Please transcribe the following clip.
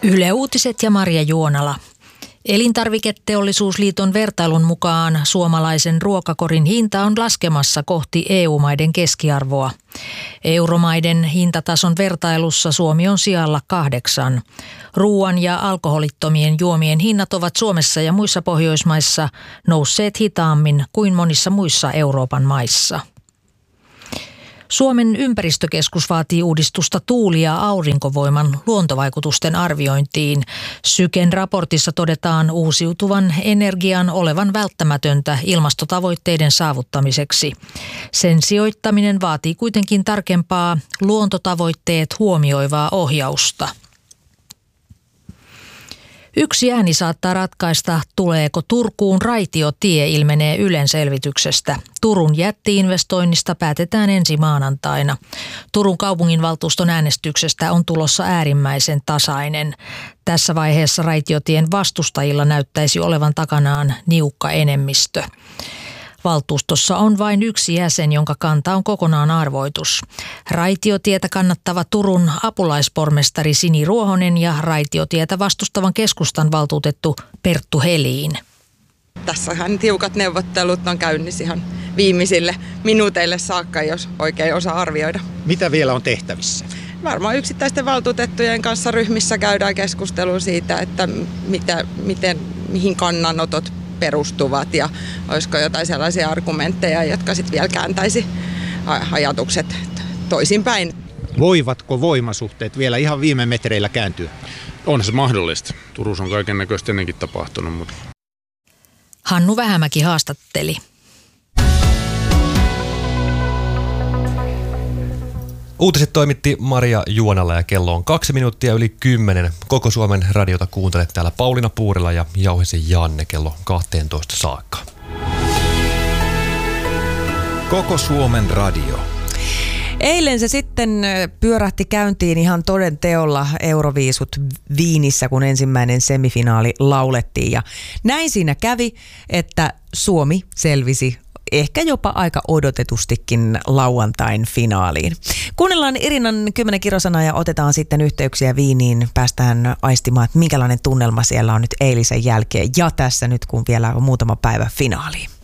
Yle Uutiset ja Marja Juonala. Elintarviketeollisuusliiton vertailun mukaan suomalaisen ruokakorin hinta on laskemassa kohti EU-maiden keskiarvoa. Euromaiden hintatason vertailussa Suomi on sijalla 8. Ruoan ja alkoholittomien juomien hinnat ovat Suomessa ja muissa Pohjoismaissa nousseet hitaammin kuin monissa muissa Euroopan maissa. Suomen ympäristökeskus vaatii uudistusta tuuli- ja aurinkovoiman luontovaikutusten arviointiin. Syken raportissa todetaan uusiutuvan energian olevan välttämätöntä ilmastotavoitteiden saavuttamiseksi. Sen sijoittaminen vaatii kuitenkin tarkempaa luontotavoitteet huomioivaa ohjausta. Yksi ääni saattaa ratkaista, tuleeko Turkuun raitiotie, ilmenee Ylen selvityksestä. Turun jätti-investoinnista päätetään ensi maanantaina. Turun kaupunginvaltuuston äänestyksestä on tulossa äärimmäisen tasainen. Tässä vaiheessa raitiotien vastustajilla näyttäisi olevan takanaan niukka enemmistö. Valtuustossa on vain yksi jäsen, jonka kanta on kokonaan arvoitus. Raitiotietä kannattava Turun apulaispormestari Sini Ruohonen ja raitiotietä vastustavan keskustan valtuutettu Perttu Helin. Tässähän tiukat neuvottelut on käynnissä ihan viimeisille minuuteille saakka, jos oikein osaa arvioida. Mitä vielä on tehtävissä? Varmaan yksittäisten valtuutettujen kanssa ryhmissä käydään keskustelua siitä, että mihin kannanotot perustuvat ja olisiko jotain sellaisia argumentteja, jotka sitten vielä kääntäisi ajatukset toisinpäin. Voivatko voimasuhteet vielä ihan viime metreillä kääntyä? On se mahdollista. Turussa on kaiken näköistä ennenkin tapahtunut. Mutta Hannu Vähämäki haastatteli. Uutiset toimitti Marja Juonala ja kello on 2 minuuttia yli 10. Koko Suomen radiota kuuntelet täällä Pauliina Puurila ja Jauhisen Janne kello 12 saakka. Koko Suomen radio. Eilen se sitten pyörähti käyntiin ihan toden teolla Euroviisut Viinissä, kun ensimmäinen semifinaali laulettiin. Ja näin siinä kävi, että Suomi selvisi ehkä jopa aika odotetustikin lauantain finaaliin. Kuunnellaan Irinan 10 kirosanaa ja otetaan sitten yhteyksiä Viiniin. Päästään aistimaan, että minkälainen tunnelma siellä on nyt eilisen jälkeen ja tässä nyt, kun vielä on muutama päivä finaaliin.